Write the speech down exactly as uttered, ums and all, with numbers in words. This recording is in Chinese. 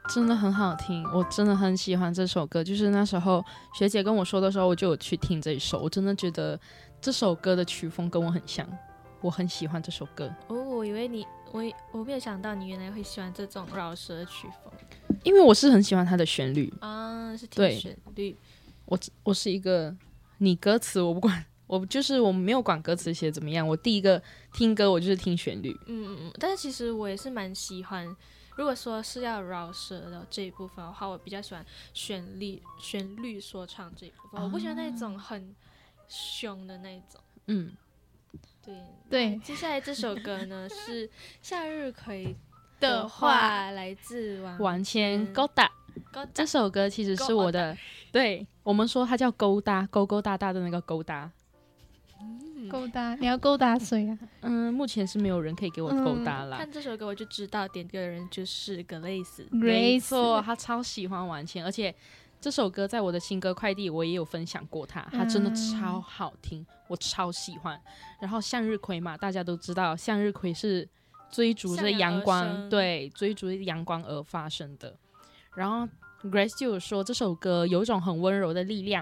真的很好听，我真的很喜欢这首歌。就是那时候学姐跟我说的时候，我就有去听这一首，我真的觉得这首歌的曲风跟我很像，我很喜欢这首歌。 哦，我以为你，我我没有想到你原来会喜欢这种饶舌的曲风， 因为我是很喜欢它的旋律啊，是听对旋律。 我我是一个，你歌词我不管，我就是我没有管歌词写怎么样，我第一个听歌我就是听旋律。 嗯嗯嗯，但是其实我也是蛮喜欢，如果说是要饶舌的这一部分的话，我比较喜欢旋律旋律说唱这一部分，我不喜欢那种很凶的那种。 嗯， 对对， 接下来这首歌呢是向日葵的的话话，来自王完全千勾搭。 高这首歌其实是我的，对我们说它叫勾搭，勾勾搭搭的那个勾搭。 勾搭，你要勾搭谁啊？ 嗯，目前是没有人可以给我勾搭啦。 看这首歌我就知道点歌的人就是格蕾丝。 没错，他超喜欢完千，而且这首歌在我的新歌快递我也有分享过它，它真的超好听，我超喜欢。然后向日葵嘛，大家都知道向日葵是追逐着阳光，对，追逐着阳光而发生的。然后 Grace 就有说这首歌有一种很温柔的力量，